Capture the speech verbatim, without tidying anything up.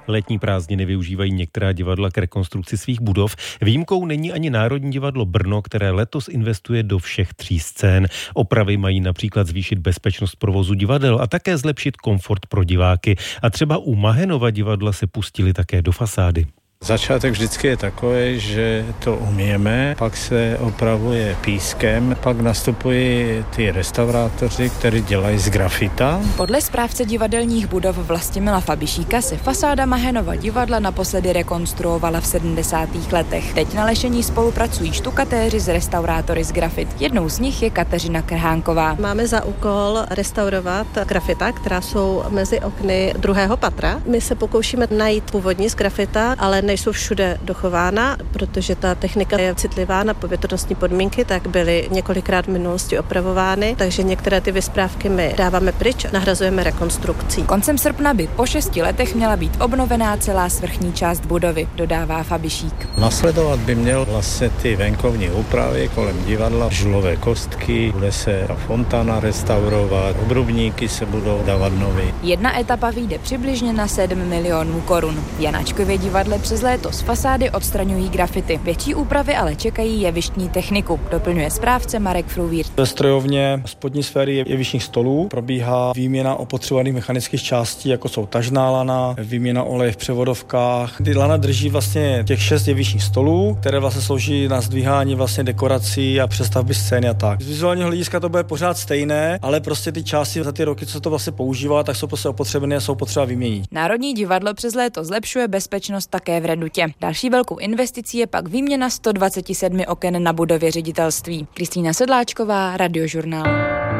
Letní prázdniny využívají některá divadla k rekonstrukci svých budov. Výjimkou není ani Národní divadlo Brno, které letos investuje do všech tří scén. Opravy mají například zvýšit bezpečnost provozu divadel a také zlepšit komfort pro diváky. A třeba u Mahenova divadla se pustili také do fasády. Začátek vždycky je takový, že to umíme, pak se opravuje pískem, pak nastupují ty restaurátoři, kteří dělají z grafita. Podle správce divadelních budov Vlastimila Fabišíka se fasáda Mahenova divadla naposledy rekonstruovala v sedmdesátých letech. Teď na lešení spolupracují štukatéři s restaurátory z grafit. Jednou z nich je Kateřina Krhánková. Máme za úkol restaurovat grafita, která jsou mezi okny druhého patra. My se pokoušíme najít původní z grafita, ale nejsou všude dochována, protože ta technika je citlivá na povětrnostní podmínky, tak byly několikrát v minulosti opravovány, takže některé ty vysprávky my dáváme pryč, nahrazujeme rekonstrukcí. Koncem srpna by po šesti letech měla být obnovená celá svrchní část budovy, dodává Fabišík. Nasledovat by měl vlastně ty venkovní úpravy kolem divadla, žulové kostky, bude se fontána restaurovat, obrubníky se budou dávat nový. Jedna etapa vyjde přibližně na sedm milionů korun. V Janáčkově divadle přes léto z fasády odstraňují grafity. Větší úpravy ale čekají jevištní techniku, doplňuje správce Marek Fruvír. Ve strojovně spodní sféry jevištních stolů probíhá výměna opotřebovaných mechanických částí, jako jsou tažná lana, výměna oleje v převodovkách. Ty lana drží vlastně těch šest jevištních stolů, které vlastně slouží na zdvíhání vlastně dekorací a přestavby scény a tak. Z vizuálního hlediska to bude pořád stejné, ale prostě ty části za ty roky, co to vlastně používá, tak jsou prostě opotřebené a jsou potřeba vyměnit. Národní divadlo přes léto zlepšuje bezpečnost také v Redutě. Další velkou investicí je pak výměna sto dvacet sedm oken na budově ředitelství. Kristýna Sedláčková, Radiožurnál.